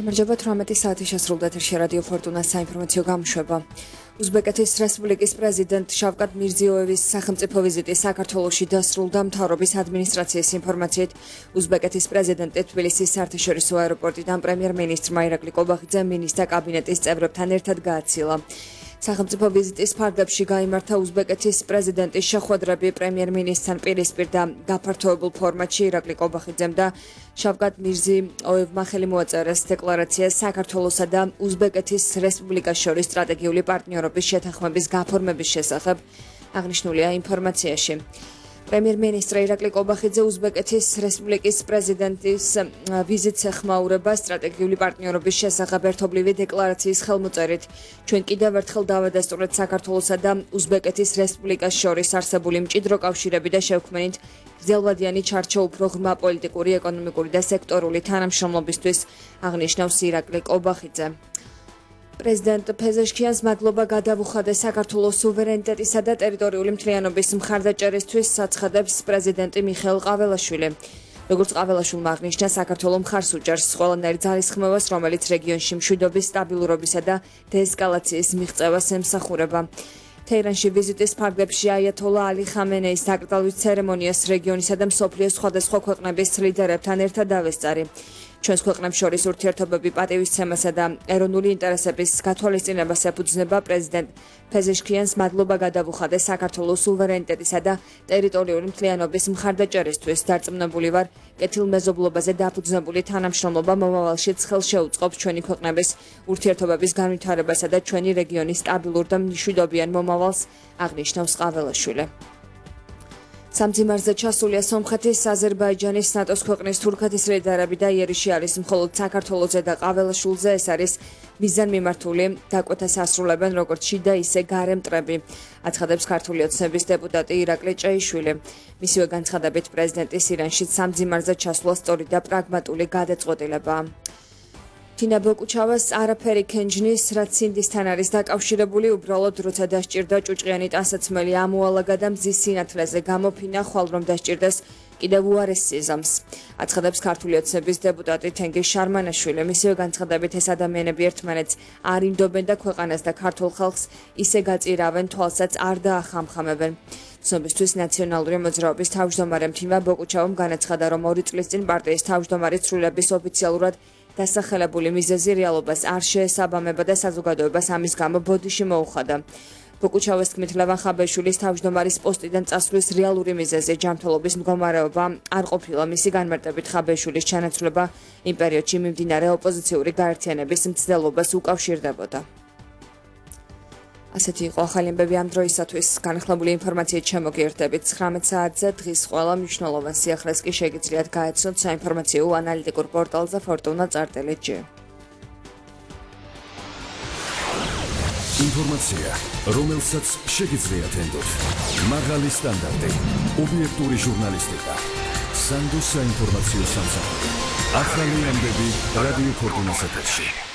გამარჯობა 18 საათი შესრულდა ეთერში რადიო ფორტუნას საინფორმაციო გამოშვება. უზბეკეთის რესპუბლიკის პრეზიდენტ შავკატ მირზიოევის სახელმწიფო ვიზიტი საქართველოში დასრულდა. მთავრობის ადმინისტრაციის ინფორმაციით, უზბეკეთის პრეზიდენტი თბილისის საერთაშორისო აეროპორტიდან პრემიერ-მინისტრმა ირაკლი ყობახიძე მინისტრთა კაბინეტის წევრებთან ერთად გააცილა. სახელმწიფო ვიზიტის ფარგლებში გაიმართა უზბეკეთის პრეზიდენტის შეხვედრები პრემიერ-მინისტრთან პირისპირ და გაფართოებულ ფორმატში ირაკლი ყობახიძემ და შავკატ მირზიოევმა ხელი მოაწერეს დეკლარაციას საქართველოსა და უზბეკეთის რესპუბლიკას შორის სტრატეგიული პარტნიორობის შეთანხმების გაფორმების შესახებ, აღნიშნულია ინფორმაციაში. პრემიერ-მინისტრი ირაკლი ყობახიძე უზბეკეთის რესპუბლიკის პრეზიდენტის ვიზიტს ეხმაურება სტრატეგიული პარტნიორობის შესახებ ერთობლივი დეკლარაციის ხელმოწერით. ჩვენ კიდევ ერთხელ დავადასტურეთ საქართველოსა და უზბეკეთის რესპუბლიკას შორის არსებული მჭიდრო კავშირები და შევქმნით გრძელვადიანი ჩარჩო უფრო ღრმა პოლიტიკური, ეკონომიკური და სექტორული თანამშრომლობისთვის, აღნიშნავს ირაკლი ყობახიძე. პრეზიდენტ ფეზეშქიანს მადლობა გადავუხადეს საქართველოს სუვერენიტეტისა და ტერიტორიული მთლიანობის მხარდაჭერისთვის, აცხადებს პრეზიდენტი მიხეილ ყაველაშვილი. როგორც ყაველაშვილმა აღნიშნა, საქართველოს მხარს უჭერს ყველანაირ ძალისხმევას, რომელიც რეგიონში მშვიდობის, სტაბილურობისა და დეესკალაციის მიღწევას ემსახურება. თეირანში ვიზიტის ფარგლებში აიათოლა ალი ხამენეის დაკრძალვის ცერემონიას რეგიონისა და მსოფლიოს სხვადასხვა ქვეყნების ლიდერებთან ერთად დავესწარი. ჩვენს ქვეყნებს შორის ურთიერთობები პატივისცემასა და ეროვნული ინტერესების გათვალისწინებას ეფუძნება პრეზიდენტ ფეზეშქიანს მადლობა გადავუხადეს საქართველოს სუვერენიტეტისა და ტერიტორიული მთლიანობის მხარდაჭერისთვის. დარწმუნებული ვარ, კეთილმეზობლობაზე დაფუძნებული თანამშრომლობა მომავალშიც ხელს შეუწყობს ჩვენი ქვეყნების ურთიერთობების განვითარებასა და ჩვენი რეგიონის სტაბილურ და მშვიდობიან მომავალს, აღნიშნავს ყაველაშვილი. სამძიმარზე ჩასულია სომხეთის, აზერბაიჯანის, ნატოს ქვეყნის თურქეთის ლიდერები და იერიში არის მხოლოდ საქართველოზე და ყაველაშვილზე. ეს არის მიზანმიმართული დაკვეთას ასრულებენ როგორც შიდა, ისე გარე მტრები, აცხადებს ქართული ოცნების დეპუტატი ირაკლი ჭეიშვილი. მისივე განცხადებით პრეზიდენტის ირანში სამძიმარზე ჩასვლა სწორი და პრაგმატული გადაწყვეტილებაა. თინა ბოკუჩავას არაფერი ქენჯნის, რაც სინდისთან არის დაკავშირებული, უბრალოდ როცა დასჭირდა ჭუჭყიანი ტანსაცმელი ამოალაგა და მზის სინათლეზე გამოფინა, ხვალ რომ დასჭირდეს კიდევ უარეს სიზამს, აცხადებს ქართული ოცნების დეპუტატი თენგიზ შარმანაშვილი. მისივე განცხადებით ეს ადამიანები ერთმანეთს არ იმდობენ და ქვეყანას და ქართულ ხალხს ისე გაწირავენ, თვალსაც არ დაახამხამებენ. ცნობისთვის ნაციონალური მოძრაობის თავმჯდომარემ თინა ბოკუჩავამ განაცხადა, რომ 2 წლის წინ პარტიის თავმჯდომარის ცვლილების ოფიციალურად დასახელებული მიზეზი რეალობას არ შეესაბამება და საზოგადოებას ამის გამო ბოდიში მოუხადა. ბოკუჩავას თქმით, ლევან ხაბეშვილის თავმჯდომარის პოსტიდან წასვლის რეალური მიზეზი ჯანმრთელობის მდგომარეობა არ ყოფილა. მისი განმარტებით ხაბეშვილის ჩანაცვლება იმ პერიოდში მიმდინარე ოპოზიციური გაერთიანების მცდელობას უკავშირდებოდა. ასეთი იყო ახალი ამბები ამ დროისათვის. განხილული ინფორმაციით შემოგიერთდებით 19 საათზე. დღის ყველა მნიშვნელოვან სიახლეს კი შეგიძლიათ გაეცნოთ საინფორმაციო ანალიტიკურ პორტალზე fortuna.art.lg. ინფორმაცია, რომელსაც შეგიძლიათ ენდოთ. მაღალი სტანდარტი, ობიექტური ჟურნალისტიკა, სანდო საინფორმაციო სამსახური. ახალი ამბები რადიო ფორტუნას ეთერში.